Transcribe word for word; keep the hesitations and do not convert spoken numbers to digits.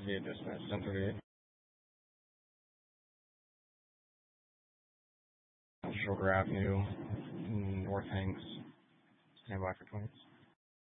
thirty-eight dispatch, ten thirty-eight. Sugar Avenue, North Hanks. Stand by for twenty.